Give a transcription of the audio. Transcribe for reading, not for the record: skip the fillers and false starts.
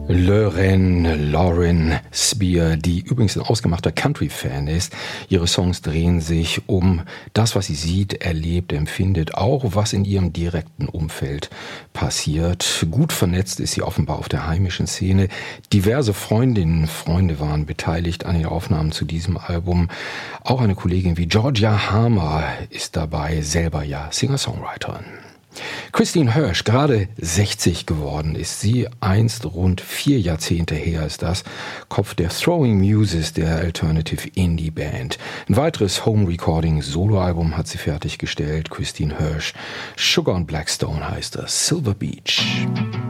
Lauren Spear, die übrigens ein ausgemachter Country-Fan ist. Ihre Songs drehen sich um das, was sie sieht, erlebt, empfindet, auch was in ihrem direkten Umfeld passiert. Gut vernetzt ist sie offenbar auf der heimischen Szene. Diverse Freundinnen und Freunde waren beteiligt an den Aufnahmen zu diesem Album. Auch eine Kollegin wie Georgia Harmer ist dabei, selber ja Singer-Songwriterin. Christine Hirsch, gerade 60 geworden ist sie, einst rund 4 Jahrzehnte her ist das, Kopf der Throwing Muses der Alternative Indie Band. Ein weiteres Home-Recording-Soloalbum hat sie fertiggestellt, Christine Hirsch. Sugar and Blackstone heißt das, Silver Beach.